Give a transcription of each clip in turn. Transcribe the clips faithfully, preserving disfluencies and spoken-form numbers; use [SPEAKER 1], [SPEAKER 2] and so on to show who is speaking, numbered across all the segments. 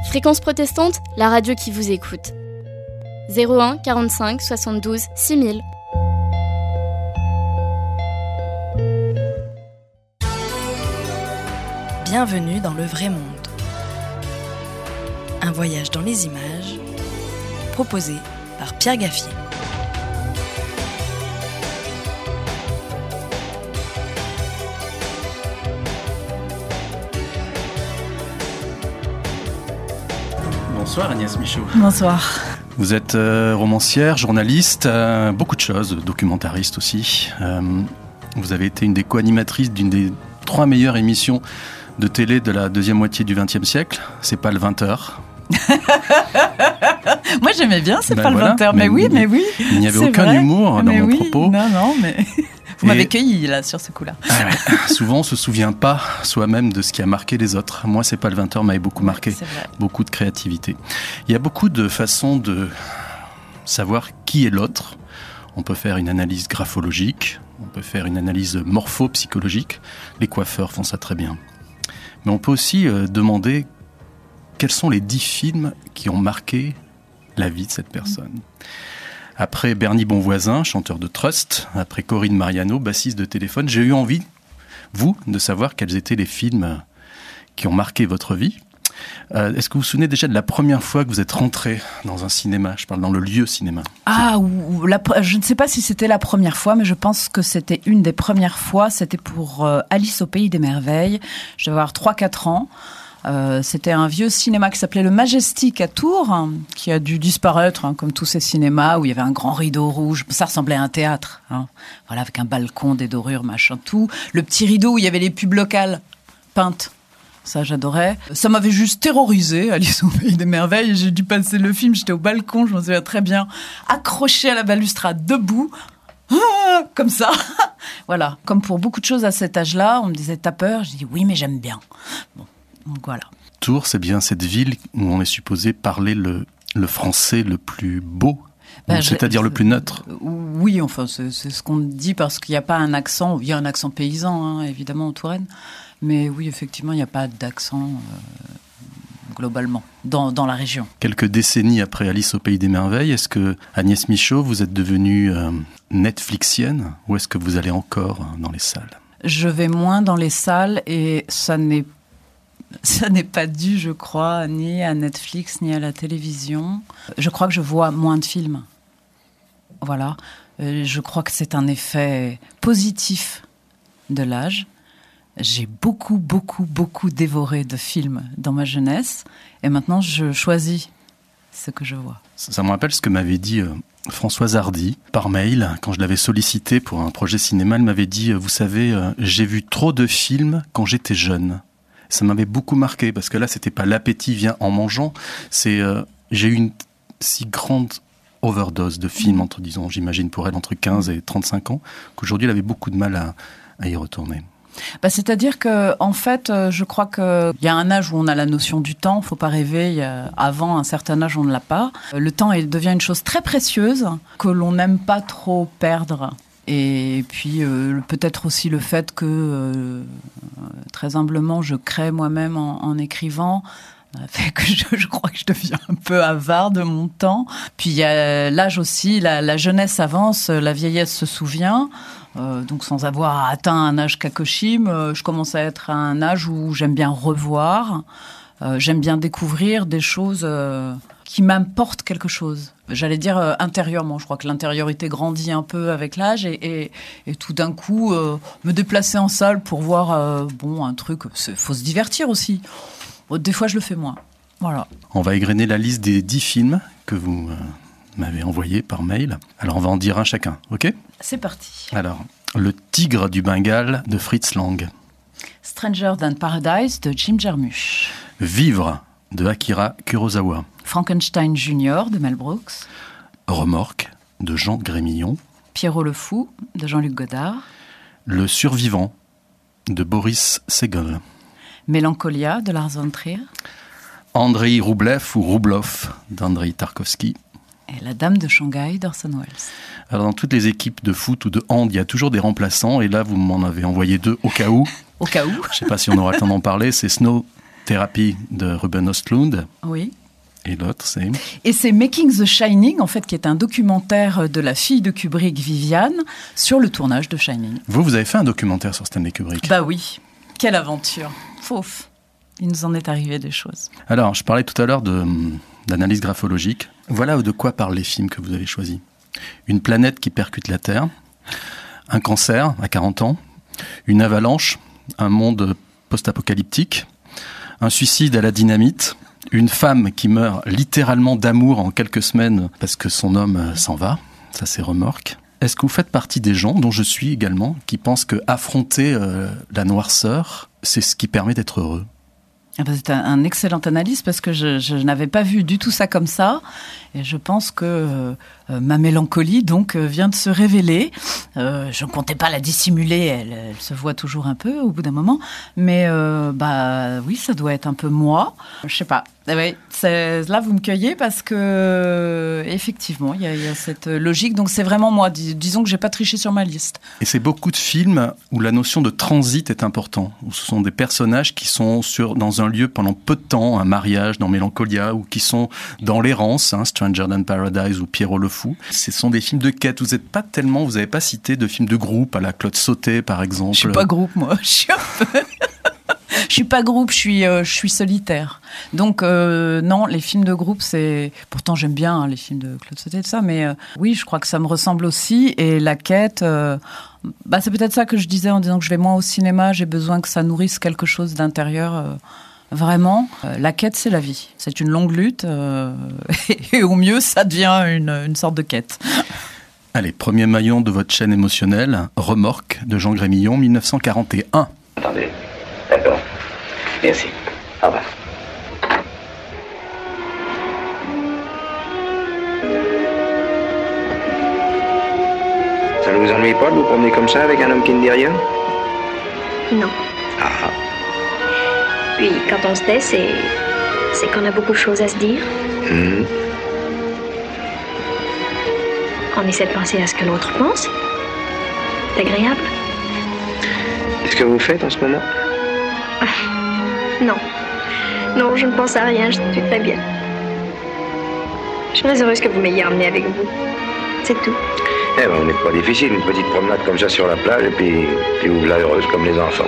[SPEAKER 1] Fréquence protestante, la radio qui vous écoute. zéro un quarante-cinq soixante-douze six mille.
[SPEAKER 2] Bienvenue dans le vrai monde. Un voyage dans les images, proposé par Pierre Gaffier.
[SPEAKER 3] Bonsoir Agnès Michaud.
[SPEAKER 4] Bonsoir.
[SPEAKER 3] Vous êtes euh, romancière, journaliste, euh, beaucoup de choses, documentariste aussi. Euh, vous avez été une des co-animatrices d'une des trois meilleures émissions de télé de la deuxième moitié du vingtième siècle. C'est pas le vingt heures.
[SPEAKER 4] Moi j'aimais bien, c'est
[SPEAKER 3] ben
[SPEAKER 4] pas
[SPEAKER 3] voilà,
[SPEAKER 4] le vingt heures, mais, mais oui, mais oui.
[SPEAKER 3] Il n'y avait
[SPEAKER 4] c'est
[SPEAKER 3] aucun
[SPEAKER 4] vrai.
[SPEAKER 3] humour dans
[SPEAKER 4] mais
[SPEAKER 3] mon
[SPEAKER 4] oui,
[SPEAKER 3] propos.
[SPEAKER 4] Non, non, mais vous
[SPEAKER 3] Et...
[SPEAKER 4] m'avez cueilli là sur ce coup-là.
[SPEAKER 3] Ah ouais. Souvent on se souvient pas soi-même de ce qui a marqué les autres. Moi c'est pas le vingt heures m'avait beaucoup marqué, beaucoup de créativité. Il y a beaucoup de façons de savoir qui est l'autre. On peut faire une analyse graphologique, on peut faire une analyse morpho-psychologique. Les coiffeurs font ça très bien. Mais on peut aussi euh, demander quels sont les dix films qui ont marqué la vie de cette personne. Après Bernie Bonvoisin, chanteur de Trust, après Corinne Mariano, bassiste de Téléphone, j'ai eu envie, vous, de savoir quels étaient les films qui ont marqué votre vie. Euh, est-ce que vous vous souvenez déjà de la première fois que vous êtes rentré dans un cinéma ? Je parle dans le lieu cinéma.
[SPEAKER 4] Ah, ou, la, je ne sais pas si c'était la première fois, mais je pense que c'était une des premières fois. C'était pour euh, Alice au Pays des Merveilles. Je devais avoir trois quatre ans. Euh, c'était un vieux cinéma qui s'appelait le Majestic à Tours, hein, qui a dû disparaître, hein, comme tous ces cinémas où il y avait un grand rideau rouge. Ça ressemblait à un théâtre, hein, voilà, avec un balcon, des dorures, machin, tout. Le petit rideau où il y avait les pubs locales peintes. Ça, j'adorais. Ça m'avait juste terrorisée, Alice au Pays des Merveilles. J'ai dû passer le film, j'étais au balcon, je m'en souviens très bien, accrochée à la balustrade, debout, comme ça. Voilà, comme pour beaucoup de choses à cet âge-là, on me disait « t'as peur ?» Je dis « oui, mais j'aime bien ». Bon, donc voilà.
[SPEAKER 3] Tours, c'est bien cette ville où on est supposé parler le, le français le plus beau, ben, c'est-à-dire je, le plus neutre.
[SPEAKER 4] Oui, enfin, c'est, c'est ce qu'on dit parce qu'il n'y a pas un accent. Il y a un accent paysan, hein, évidemment, en Touraine. Mais oui, effectivement, il n'y a pas d'accent euh, globalement dans, dans la région.
[SPEAKER 3] Quelques décennies après Alice au Pays des Merveilles, est-ce que Agnès Michaud, vous êtes devenue euh, Netflixienne ou est-ce que vous allez encore dans les salles ?
[SPEAKER 4] Je vais moins dans les salles et ça n'est, ça n'est pas dû, je crois, ni à Netflix ni à la télévision. Je crois que je vois moins de films. Voilà. Euh, je crois que c'est un effet positif de l'âge. J'ai beaucoup, beaucoup, beaucoup dévoré de films dans ma jeunesse. Et maintenant, je choisis ce que je vois.
[SPEAKER 3] Ça, ça me rappelle ce que m'avait dit euh, Françoise Hardy par mail. Quand je l'avais sollicité pour un projet cinéma, elle m'avait dit, euh, vous savez, euh, j'ai vu trop de films quand j'étais jeune. Ça m'avait beaucoup marqué, parce que là, c'était pas l'appétit vient en mangeant. C'est, euh, j'ai eu une si grande overdose de films, entre, disons, j'imagine pour elle, entre quinze et trente-cinq ans, qu'aujourd'hui, elle avait beaucoup de mal à, à y retourner.
[SPEAKER 4] Bah, c'est-à-dire que, en fait, je crois qu'il y a un âge où on a la notion du temps. Il ne faut pas rêver. Il y a, avant un certain âge, on ne l'a pas. Le temps il devient une chose très précieuse que l'on n'aime pas trop perdre. Et puis, euh, peut-être aussi le fait que, euh, très humblement, je crée moi-même en, en écrivant. Fait que je, je crois que je deviens un peu avare de mon temps. Puis il y a l'âge aussi, la, la jeunesse avance, la vieillesse se souvient. Euh, donc sans avoir atteint un âge Kakoshim, euh, je commence à être à un âge où j'aime bien revoir, euh, j'aime bien découvrir des choses euh, qui m'apportent quelque chose. J'allais dire euh, intérieurement, je crois que l'intériorité grandit un peu avec l'âge et, et, et tout d'un coup, euh, me déplacer en salle pour voir euh, bon, un truc, il faut se divertir aussi. Des fois, je le fais moins. Voilà.
[SPEAKER 3] On va égrener la liste des dix films que vous... Euh... m'avez envoyé par mail. Alors, on va en dire un chacun, ok ?
[SPEAKER 4] C'est parti.
[SPEAKER 3] Alors, Le Tigre du Bengale de Fritz Lang.
[SPEAKER 4] Stranger Than Paradise de Jim Jarmusch.
[SPEAKER 3] Vivre de Akira Kurosawa.
[SPEAKER 4] Frankenstein Junior de Mel Brooks.
[SPEAKER 3] Remorque de Jean Grémillon.
[SPEAKER 4] Pierrot le Fou de Jean-Luc Godard.
[SPEAKER 3] Le Survivant de Boris Segal.
[SPEAKER 4] Mélancolia de Lars von Trier.
[SPEAKER 3] Andrei Roublev ou Roublov d'Andrei Tarkovsky.
[SPEAKER 4] Et La Dame de Shanghai d'Orson Welles.
[SPEAKER 3] Alors dans toutes les équipes de foot ou de hand, il y a toujours des remplaçants. Et là, vous m'en avez envoyé deux au cas où.
[SPEAKER 4] Au cas où.
[SPEAKER 3] Je ne sais pas si on aura le temps d'en parler. C'est Snow Thérapie de Ruben Östlund.
[SPEAKER 4] Oui.
[SPEAKER 3] Et l'autre, c'est...
[SPEAKER 4] Et c'est Making the Shining, en fait, qui est un documentaire de la fille de Kubrick, Viviane, sur le tournage de Shining.
[SPEAKER 3] Vous, vous avez fait un documentaire sur Stanley Kubrick.
[SPEAKER 4] Bah oui, quelle aventure. Fouf, il nous en est arrivé des choses.
[SPEAKER 3] Alors, je parlais tout à l'heure de, d'analyse graphologique. Voilà de quoi parlent les films que vous avez choisis. Une planète qui percute la Terre, un cancer à quarante ans, une avalanche, un monde post-apocalyptique, un suicide à la dynamite, une femme qui meurt littéralement d'amour en quelques semaines parce que son homme s'en va. Ça, c'est Remorque. Est-ce que vous faites partie des gens, dont je suis également, qui pensent qu'affronter euh, la noirceur, c'est ce qui permet d'être heureux ?
[SPEAKER 4] C'est un, un excellent analyse parce que je, je n'avais pas vu du tout ça comme ça. Et je pense que euh, ma mélancolie donc euh, vient de se révéler. Euh, je ne comptais pas la dissimuler, elle, elle se voit toujours un peu au bout d'un moment. Mais euh, bah oui, ça doit être un peu moi. Je sais pas. Eh oui, c'est, là vous me cueillez parce que effectivement il y, y a cette logique. Donc c'est vraiment moi. Dis, disons que j'ai pas triché sur ma liste.
[SPEAKER 3] Et c'est beaucoup de films où la notion de transit est importante. Où ce sont des personnages qui sont sur dans un lieu pendant peu de temps, un mariage dans Mélancolia, ou qui sont dans l'errance, hein, Stranger Than Paradise ou Pierrot le Fou. Ce sont des films de quête. Vous n'êtes pas tellement, vous n'avez pas cité de films de groupe à la Claude Sautet par exemple.
[SPEAKER 4] Je suis pas groupe moi. Je suis un peu... Je suis pas groupe, je suis, euh, je suis solitaire. Donc euh, non, les films de groupe, c'est... Pourtant j'aime bien hein, les films de Claude Sautet et tout ça, mais euh, oui, je crois que ça me ressemble aussi. Et la quête, euh, bah, c'est peut-être ça que je disais en disant que je vais moins au cinéma, j'ai besoin que ça nourrisse quelque chose d'intérieur. Euh, vraiment, euh, la quête, c'est la vie. C'est une longue lutte euh, et, et au mieux, ça devient une, une sorte de quête.
[SPEAKER 3] Allez, premier maillon de votre chaîne émotionnelle, Remorque de Jean Grémillon, dix-neuf cent quarante et un.
[SPEAKER 5] Attendez, d'accord. Merci. Au revoir. Ça ne vous ennuie pas de vous promener comme ça avec un homme qui ne dit rien ?
[SPEAKER 6] Non.
[SPEAKER 5] Ah.
[SPEAKER 6] Puis quand on se tait, c'est... c'est qu'on a beaucoup de choses à se dire.
[SPEAKER 5] Mmh.
[SPEAKER 6] On essaie de penser à ce que l'autre pense. C'est agréable.
[SPEAKER 5] Qu'est-ce que vous faites en ce moment ?
[SPEAKER 6] Non. Non, je ne pense à rien, je suis très bien. Je suis très heureuse que vous m'ayez emmenée avec vous. C'est tout.
[SPEAKER 5] Eh ben, on n'est pas difficile, une petite promenade comme ça sur la plage, et puis, puis vous voilà heureuse comme les enfants.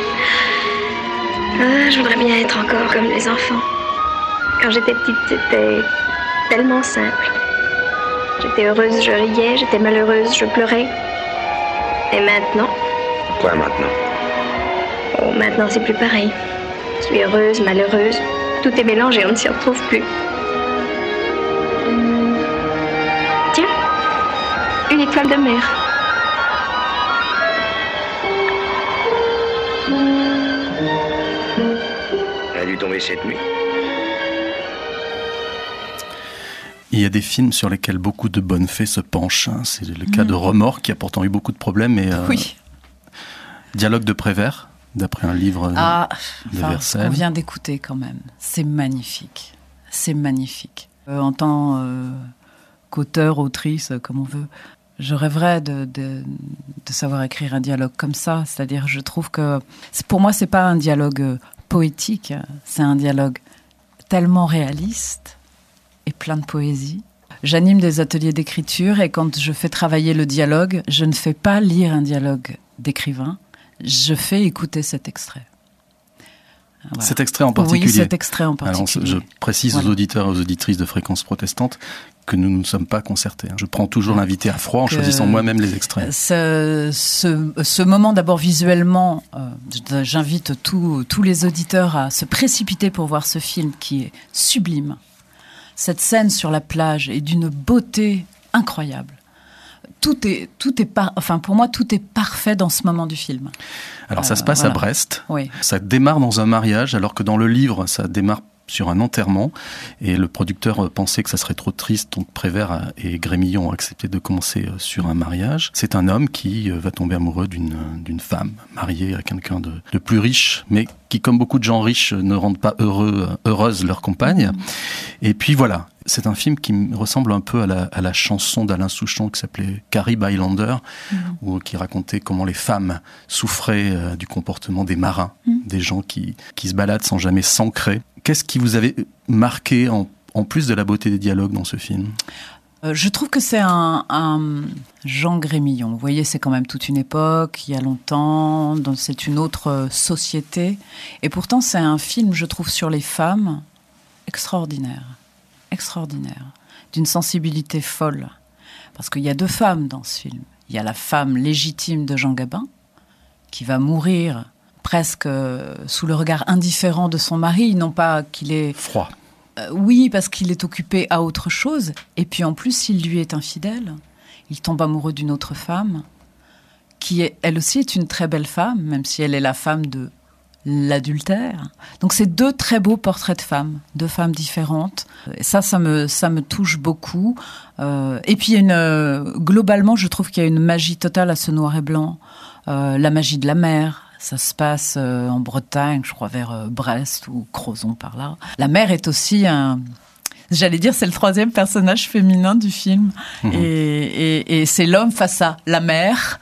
[SPEAKER 6] Ah, je voudrais bien être encore comme les enfants. Quand j'étais petite, c'était tellement simple. J'étais heureuse, je riais, j'étais malheureuse, je pleurais. Et maintenant ?
[SPEAKER 5] Quoi maintenant ?
[SPEAKER 6] Oh, maintenant c'est plus pareil. Je suis heureuse, malheureuse. Tout est mélangé, on ne s'y retrouve plus. Tiens, une étoile de mer.
[SPEAKER 5] Elle a dû tomber cette nuit.
[SPEAKER 3] Il y a des films sur lesquels beaucoup de bonnes fées se penchent. C'est le cas mmh. de Remorque, qui a pourtant eu beaucoup de problèmes. Mais, euh,
[SPEAKER 4] oui.
[SPEAKER 3] Dialogue de Prévert, d'après un livre
[SPEAKER 4] ah,
[SPEAKER 3] de
[SPEAKER 4] enfin,
[SPEAKER 3] Versailles.
[SPEAKER 4] On vient d'écouter quand même. C'est magnifique. C'est magnifique. Euh, en tant euh, qu'auteur, autrice, comme on veut, je rêverais de, de, de savoir écrire un dialogue comme ça. C'est-à-dire, je trouve que... Pour moi, c'est pas un dialogue poétique. C'est un dialogue tellement réaliste et plein de poésie. J'anime des ateliers d'écriture et quand je fais travailler le dialogue, je ne fais pas lire un dialogue d'écrivain, je fais écouter cet extrait. Voilà.
[SPEAKER 3] Cet extrait en particulier.
[SPEAKER 4] Oui, cet extrait en particulier.
[SPEAKER 3] Alors, je précise voilà. aux auditeurs et aux auditrices de Fréquences Protestantes que nous ne sommes pas concertés. Je prends toujours l'invité à froid en que choisissant moi-même les extraits.
[SPEAKER 4] Ce, ce, ce moment, d'abord visuellement, euh, j'invite tous tous les auditeurs à se précipiter pour voir ce film qui est sublime. Cette scène sur la plage est d'une beauté incroyable. Tout est, tout est par... enfin, pour moi, tout est parfait dans ce moment du film.
[SPEAKER 3] Alors, ça euh, se passe voilà. à Brest.
[SPEAKER 4] Oui.
[SPEAKER 3] Ça démarre dans un mariage, alors que dans le livre, ça démarre sur un enterrement. Et le producteur pensait que ça serait trop triste, donc Prévert et Grémillon ont accepté de commencer sur un mariage. C'est un homme qui va tomber amoureux d'une, d'une femme mariée à quelqu'un de, de plus riche, mais qui, comme beaucoup de gens riches, ne rendent pas heureux, heureuses leur compagne. Mmh. Et puis voilà. C'est un film qui me ressemble un peu à la, à la chanson d'Alain Souchon qui s'appelait Carib Highlander, mmh. où, qui racontait comment les femmes souffraient euh, du comportement des marins, mmh. des gens qui, qui se baladent sans jamais s'ancrer. Qu'est-ce qui vous avait marqué en, en plus de la beauté des dialogues dans ce film ?
[SPEAKER 4] euh, Je trouve que c'est un, un Jean Grémillon. Vous voyez, c'est quand même toute une époque, il y a longtemps, donc c'est une autre société. Et pourtant, c'est un film, je trouve, sur les femmes extraordinaire. extraordinaire, d'une sensibilité folle. Parce qu'il y a deux femmes dans ce film. Il y a la femme légitime de Jean Gabin, qui va mourir presque sous le regard indifférent de son mari, non pas qu'il est...
[SPEAKER 3] Froid.
[SPEAKER 4] Euh, oui, parce qu'il est occupé à autre chose. Et puis en plus, il lui est infidèle. Il tombe amoureux d'une autre femme, qui est, elle aussi est une très belle femme, même si elle est la femme de l'adultère. Donc c'est deux très beaux portraits de femmes, deux femmes différentes. Et ça, ça me, ça me touche beaucoup. Euh, et puis, il y a une, euh, globalement, je trouve qu'il y a une magie totale à ce noir et blanc. Euh, la magie de la mer. Ça se passe euh, en Bretagne, je crois, vers euh, Brest ou Crozon, par là. La mer est aussi un... J'allais dire, c'est le troisième personnage féminin du film. Mmh. Et, et, et c'est l'homme face à la mer.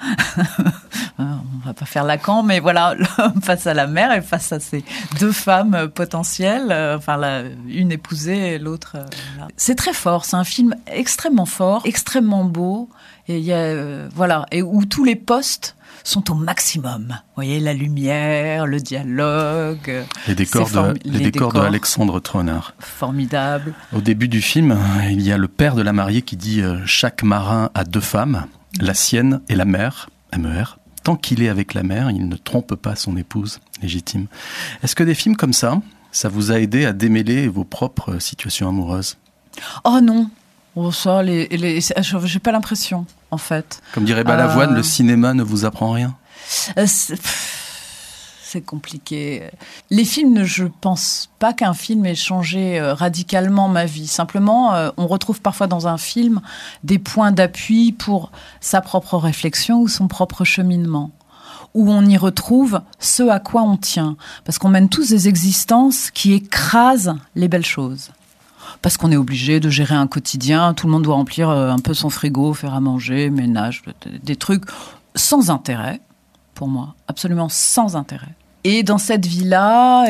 [SPEAKER 4] On va pas faire Lacan, mais voilà, l'homme face à la mer et face à ces deux femmes potentielles. Enfin, la, une épousée et l'autre... Là. C'est très fort. C'est un film extrêmement fort, extrêmement beau. Et il y a, euh, voilà, et où tous les postes sont au maximum. Vous voyez, la lumière, le dialogue...
[SPEAKER 3] Les décors,
[SPEAKER 4] form-
[SPEAKER 3] de, les les décors, décors de Alexandre Tronard.
[SPEAKER 4] Formidable.
[SPEAKER 3] Au début du film, il y a le père de la mariée qui dit euh, « Chaque marin a deux femmes, la sienne et la mère, M E R. Tant qu'il est avec la mère, il ne trompe pas son épouse légitime. » Est-ce que des films comme ça, ça vous a aidé à démêler vos propres situations amoureuses ?
[SPEAKER 4] Oh non. Oh, ça, les, les, j'ai pas l'impression, en fait.
[SPEAKER 3] Comme dirait Balavoine, euh... le cinéma ne vous apprend rien ?
[SPEAKER 4] euh, c'est... c'est compliqué. Les films, je pense pas qu'un film ait changé radicalement ma vie. Simplement, euh, on retrouve parfois dans un film des points d'appui pour sa propre réflexion ou son propre cheminement, où on y retrouve ce à quoi on tient. Parce qu'on mène tous des existences qui écrasent les belles choses. Parce qu'on est obligé de gérer un quotidien, tout le monde doit remplir un peu son frigo, faire à manger, ménage, des trucs sans intérêt, pour moi, absolument sans intérêt. Et dans cette vie-là,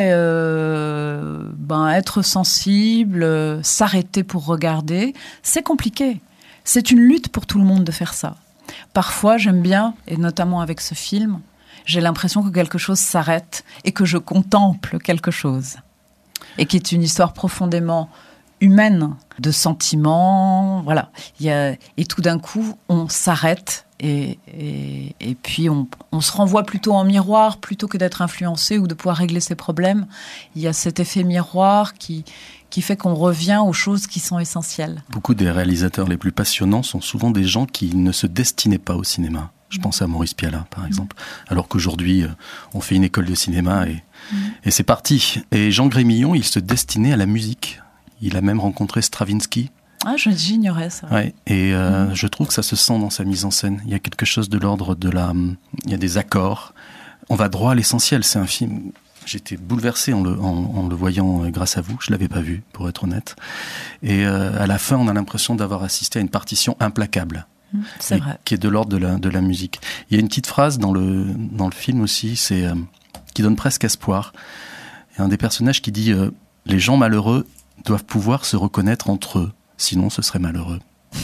[SPEAKER 4] euh, ben, être sensible, euh, s'arrêter pour regarder, c'est compliqué. C'est une lutte pour tout le monde de faire ça. Parfois, j'aime bien, et notamment avec ce film, j'ai l'impression que quelque chose s'arrête et que je contemple quelque chose. Et qui est une histoire profondément humaine, de sentiments, voilà. Il y a, et tout d'un coup, on s'arrête et, et, et puis on, on se renvoie plutôt en miroir plutôt que d'être influencé ou de pouvoir régler ses problèmes. Il y a cet effet miroir qui, qui fait qu'on revient aux choses qui sont essentielles.
[SPEAKER 3] Beaucoup des réalisateurs les plus passionnants sont souvent des gens qui ne se destinaient pas au cinéma. Je pense à Maurice Pialat, par exemple. Mmh. Alors qu'aujourd'hui, on fait une école de cinéma et, mmh. et c'est parti. Et Jean Grémillon, il se destinait à la musique. Il a même rencontré Stravinsky.
[SPEAKER 4] Ah, j'ignorais ça.
[SPEAKER 3] Ouais, et euh, mmh. je trouve que ça se sent dans sa mise en scène. Il y a quelque chose de l'ordre de la... Il y a des accords. On va droit à l'essentiel. C'est un film... J'étais bouleversé en le, en, en le voyant euh, grâce à vous. Je ne l'avais pas vu, pour être honnête. Et euh, à la fin, on a l'impression d'avoir assisté à une partition implacable.
[SPEAKER 4] Mmh, c'est vrai.
[SPEAKER 3] Qui est de l'ordre de la, de la musique. Il y a une petite phrase dans le, dans le film aussi, c'est, euh, qui donne presque espoir. Il y a un des personnages qui dit euh, « Les gens malheureux doivent pouvoir se reconnaître entre eux, sinon ce serait malheureux. »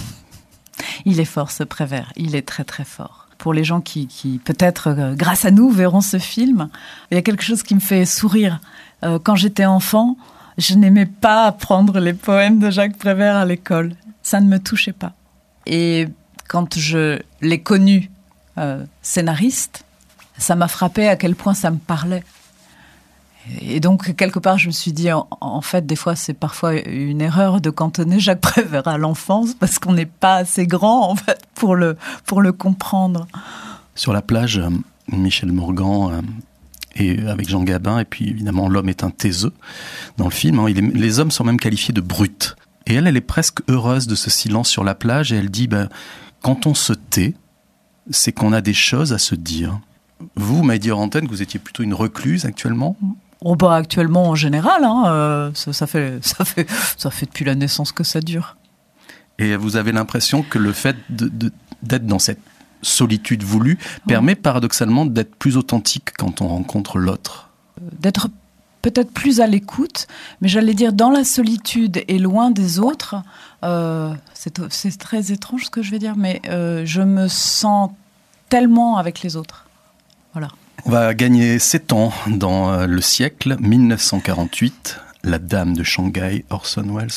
[SPEAKER 4] Il est fort, ce Prévert. Il est très très fort. Pour les gens qui, qui peut-être, euh, grâce à nous, verront ce film, il y a quelque chose qui me fait sourire. Euh, quand j'étais enfant, je n'aimais pas apprendre les poèmes de Jacques Prévert à l'école. Ça ne me touchait pas. Et quand je l'ai connu euh, scénariste, ça m'a frappé à quel point ça me parlait. Et donc, quelque part, je me suis dit, en, en fait, des fois, c'est parfois une erreur de cantonner Jacques Prévert à l'enfance, parce qu'on n'est pas assez grand, en fait, pour le, pour le comprendre.
[SPEAKER 3] Sur la plage, Michel Morgan euh, et avec Jean Gabin, et puis évidemment, l'homme est un taiseux dans le film. Hein, il est, les hommes sont même qualifiés de brutes. Et elle, elle est presque heureuse de ce silence sur la plage, et elle dit, ben, quand on se tait, c'est qu'on a des choses à se dire. Vous, vous m'avez dit en antenne que vous étiez plutôt une recluse actuellement.
[SPEAKER 4] Oh bah actuellement en général, hein, euh, ça, ça, fait, ça, fait, ça fait depuis la naissance que ça dure.
[SPEAKER 3] Et vous avez l'impression que le fait de, de, d'être dans cette solitude voulue permet paradoxalement d'être plus authentique quand on rencontre l'autre.
[SPEAKER 4] D'être peut-être plus à l'écoute, mais j'allais dire dans la solitude et loin des autres, euh, c'est, c'est très étrange ce que je vais dire, mais euh, je me sens tellement avec les autres. Voilà.
[SPEAKER 3] On va gagner sept ans dans le siècle dix-neuf cent quarante-huit, La Dame de Shanghai, Orson Welles.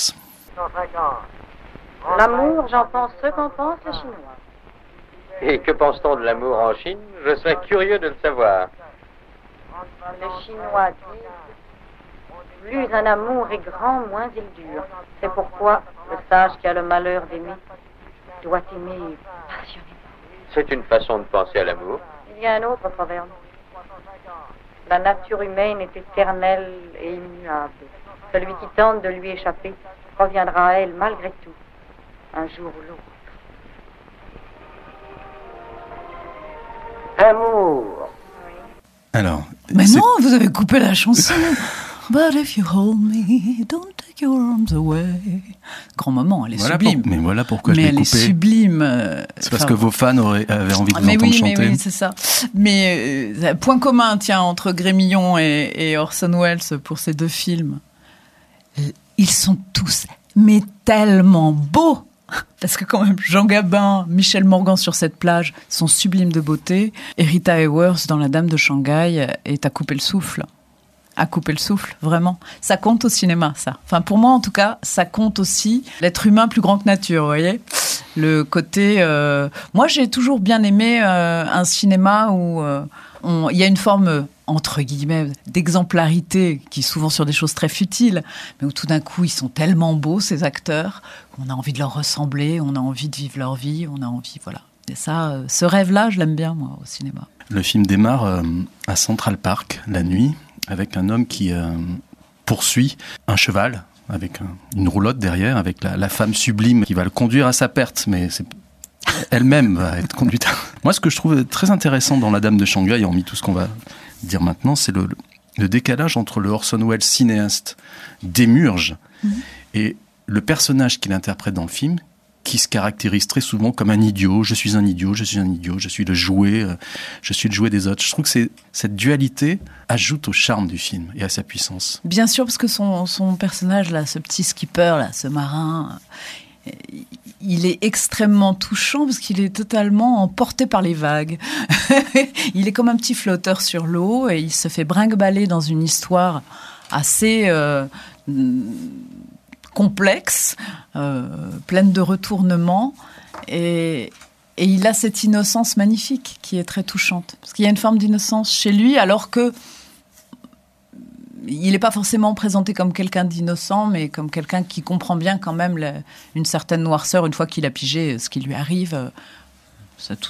[SPEAKER 7] L'amour, j'en pense ce qu'en pensent les Chinois.
[SPEAKER 8] Et que pense-t-on de l'amour en Chine ? Je serais curieux de le savoir.
[SPEAKER 7] Les Chinois disent « Plus un amour est grand, moins il dure. C'est pourquoi le sage qui a le malheur d'aimer doit aimer passionnément. »
[SPEAKER 8] C'est une façon de penser à l'amour.
[SPEAKER 7] Il y a un autre proverbe. La nature humaine est éternelle et immuable. Celui qui tente de lui échapper reviendra à elle malgré tout, un jour ou l'autre.
[SPEAKER 8] Amour.
[SPEAKER 3] Alors,
[SPEAKER 4] mais
[SPEAKER 3] c'est...
[SPEAKER 4] non, vous avez coupé la chanson. But if you hold me, don't take your arms away. Grand moment, elle est
[SPEAKER 3] voilà
[SPEAKER 4] sublime.
[SPEAKER 3] Pour... Mais voilà pourquoi
[SPEAKER 4] mais
[SPEAKER 3] je l'ai
[SPEAKER 4] elle
[SPEAKER 3] coupée.
[SPEAKER 4] est sublime. Euh,
[SPEAKER 3] c'est parce enfin... que vos fans auraient, avaient envie de vous
[SPEAKER 4] mais
[SPEAKER 3] entendre
[SPEAKER 4] oui,
[SPEAKER 3] chanter.
[SPEAKER 4] Mais oui, c'est ça. Mais euh, point commun, tiens, entre Grémillon et, et Orson Welles pour ces deux films. Ils sont tous, mais tellement beaux. Parce que quand même, Jean Gabin, Michel Morgan sur cette plage sont sublimes de beauté. Et Rita Hayworth dans La Dame de Shanghai est à couper le souffle. À couper le souffle, vraiment. Ça compte au cinéma, ça. Enfin, pour moi, en tout cas, ça compte aussi l'être humain plus grand que nature, vous voyez ? Le côté... Euh... Moi, j'ai toujours bien aimé euh, un cinéma où euh, on... il y a une forme... entre guillemets, d'exemplarité, qui est souvent sur des choses très futiles, mais où tout d'un coup, ils sont tellement beaux, ces acteurs, qu'on a envie de leur ressembler, on a envie de vivre leur vie, on a envie, voilà. Et ça, euh, ce rêve-là, je l'aime bien, moi, au cinéma.
[SPEAKER 3] Le film démarre euh, à Central Park, la nuit, avec un homme qui euh, poursuit un cheval, avec un, une roulotte derrière, avec la, la femme sublime qui va le conduire à sa perte, mais c'est... elle-même va être conduite. Moi, ce que je trouve très intéressant dans La Dame de Shanghai, hormis tout ce qu'on va dire maintenant, c'est le, le décalage entre le Orson Welles cinéaste démurge mmh. et le personnage qu'il interprète dans le film, qui se caractérise très souvent comme un idiot. Je suis un idiot, je suis un idiot, je suis le jouet, euh, je suis le jouet des autres. Je trouve que c'est, cette dualité ajoute au charme du film et à sa puissance.
[SPEAKER 4] Bien sûr, parce que son, son personnage, là, ce petit skipper, là, ce marin... il est extrêmement touchant parce qu'il est totalement emporté par les vagues. Il est comme un petit flotteur sur l'eau et il se fait brinque-baller dans une histoire assez euh, complexe, euh, pleine de retournements. Et, et il a cette innocence magnifique qui est très touchante. Parce qu'il y a une forme d'innocence chez lui, alors que il n'est pas forcément présenté comme quelqu'un d'innocent, mais comme quelqu'un qui comprend bien quand même la, une certaine noirceur une fois qu'il a pigé ce qui lui arrive. Ça, tout